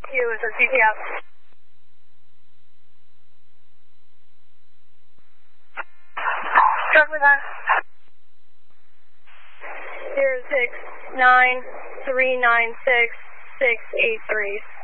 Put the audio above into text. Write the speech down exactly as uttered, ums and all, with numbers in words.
Q is a C P F. Struck with that. Zero six nine three nine six six eight three.